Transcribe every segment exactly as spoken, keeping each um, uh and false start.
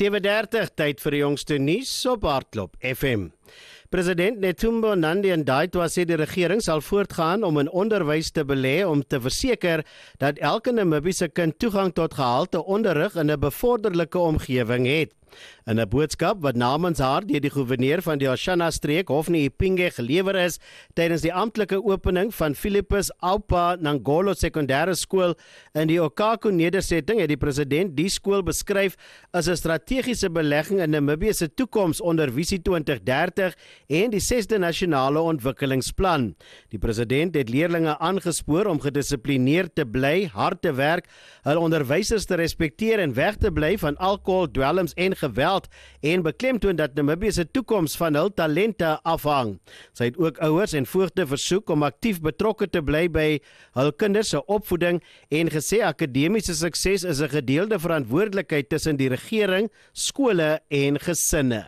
sewe dertig, tyd vir die jongste nuus op Hardloop F M. President Netumbo Nandi-Ndaitwah sê die regering sal voortgaan om in onderwys te belê om te verseker dat elke Namibiese kind toegang tot gehalte onderrig in 'n bevorderlike omgewing het. In 'n boodskap wat namens haar deur die goewerneur van die Oshana-streek, Hofni Ipinge, gelewer is tydens die amptelike opening van Philippus Aupa Nangolo Sekondêre Skool in die Okako-nedersetting, het die president die skool beskryf as 'n strategiese belegging in Namibië se toekoms onder Visie twintig dertig en die sesde nasionale ontwikkelingsplan. Die president het leerlinge aangespoor om gedissiplineerd te bly, hard te werk, hul onderwysers te respekteer en weg te bly van alkohol, dwelms en geweld en beklemtoon dat Namibië se toekoms van hul talente afhang. Sy het ook ouers en voogde versoek om aktief betrokke te bly by hul kinders se opvoeding en gesê akademiese sukses is 'n gedeelde verantwoordelikheid tussen die regering, skole en gesinne.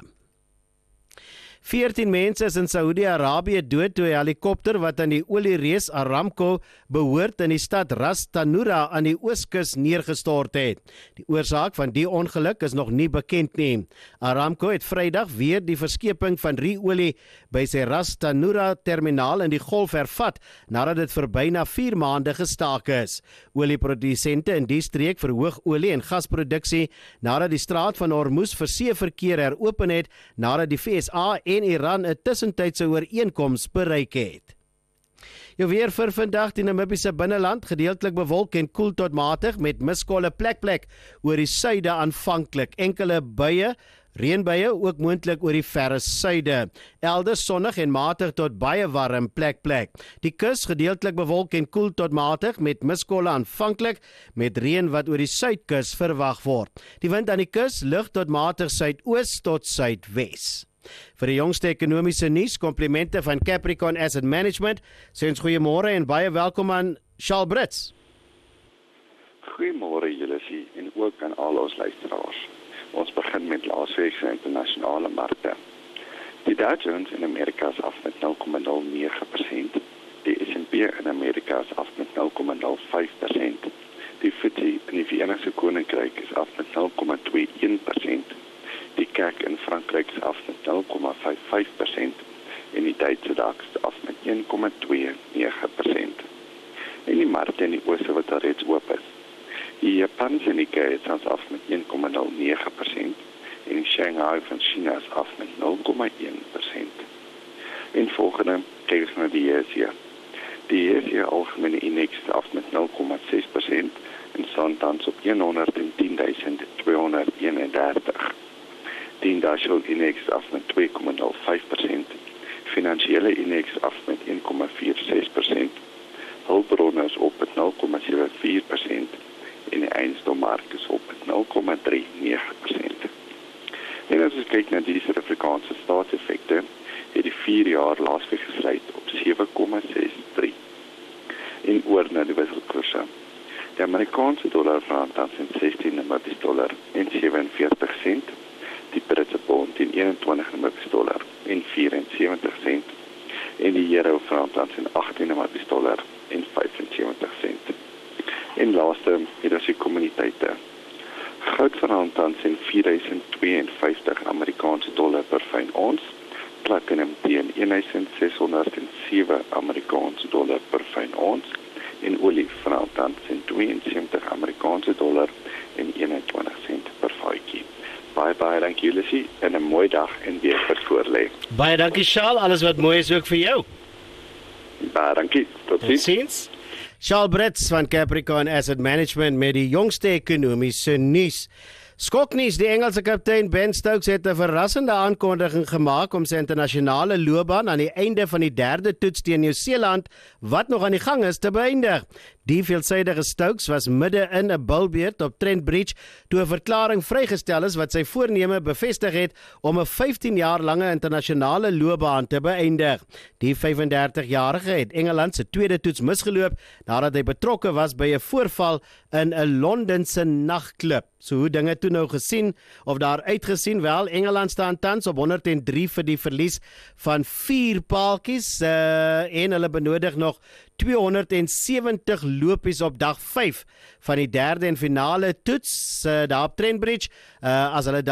veertien mense is in Saudi-Arabië dood toe 'n helikopter wat aan die oliereus Aramco behoort in die stad Ras Tanura aan die ooskus neergestort het. Die oorsaak van die ongeluk is nog nie bekend nie. Aramco het Vrydag weer die verskeping van ruolie by sy Ras Tanura terminaal in die Golf hervat nadat dit vir byna vier maande gestaak is. Olieprodusente in die streek verhoog olie en gasproduksie nadat die straat van Hormuz vir seeverkeer heropen het nadat die V S A en Iran 'n tussentydse ooreenkoms bereik het. Jou weer vir vandag: die Namibiese binneland gedeeltelik bewolk en koel tot matig met miskolle plek plek oor die suide aanvanklik. Enkele buie, reënbuie ook moontlik oor die verre suide. Elders sonnig en matig tot baie warm plek plek. Die kus gedeeltelik bewolk en koel tot matig met miskolle aanvanklik met reën wat oor die suidkus verwag word. Die wind aan die kus lig tot matig suidoos tot suidwes. Vir die jongste ekonomiese nuus, komplimente van Capricorn Asset Management. Sê ons goeiemôre en baie welkom aan Charles Brits. Goeiemôre julle en ook aan al ons luisteraars. Ons begin met laasweek se internasionale markte. Die Dow Jones in Amerika is af met nul komma nul nege persent. Die S en P in Amerika is af met nul komma nul vyf persent. Die F T S E in die Verenigde Koninkryk is af met nul komma twee een persent. Die C A C in Frankryk is af met nul komma vyf vyf persent en die Duitse DAX is af met een komma twee nege persent. En die markte in die ooste wat reeds oop is. Die Japanse Nikkei is af met een komma nul nege persent en die Shanghai van China is af met nul komma een persent. En volgende kyk ons na die E S E. Die E S E algemene indeks is af met nul komma ses persent en staan tans op honderdtien duisend tweehonderdeenendertig. Die Industrial Index af met twee komma nul vyf persent, Finansiële Index af met een komma vier ses persent, hulpbronne is op met nul komma sewe vier persent en die eiendomsmark is op met nul komma drie nege persent. En as ons kyk na die Suid-Afrikaanse staatseffekte, het die vier jaar laasweek gesluit op sewe komma ses drie. En oor na die wisselkoerse. Die Amerikaanse dollar verhandel tans in sestien Namibiese dollar en sewenveertig sent. Die Britse pond in eenentwintig Namibiese dollar en vierensewentig sent en die euro verhandel tans in agttien Namibiese dollar en vyfensewentig sent. En laaste het ons die kommuniteite. Goud verhandel tans in vier duisend tweeënvyftig Amerikaanse dollar per fyn ons, platinum teen een duisend seshonderd sewe Amerikaanse dollar per fyn ons en olie verhandel tans in tweeënsewentig Amerikaanse dollar en eenentwintig sent per vatjie. Baie, baie dankie julle en 'n mooi dag en weer vir voorlê. Baie dankie Charles, alles wat mooi is ook vir jou. Baie dankie, tot ziens. Tot ziens. Charles Brits van Capricorn Asset Management met die jongste ekonomiese nuus. Skoknuus: die Engelse kaptein Ben Stokes het 'n verrassende aankondiging gemaak om sy internasionale loopbaan aan die einde van die derde toets teen Nieu-Seeland, wat nog aan die gang is, te beëindig. Die veelsidige Stokes was midde in 'n bilbeerd op Trent Bridge toe 'n verklaring vrygestel is wat sy voorneme bevestig het om 'n vyftien jaar lange internasionale loopbaan te beëindig. Die vyfendertig-jarige het Engeland se tweede toets misgeloop nadat hy betrokke was by 'n voorval in 'n Londense nagklub. So hoe dinge toe nou gesien of daar uitgesien? Wel, Engeland staan tans op honderddrie vir die verlies van vier paaltjies uh, en hulle benodig nog tweehonderdsewentig lopies op dag vyf van die derde en finale toets uh, daar op Trent Bridge uh, as hulle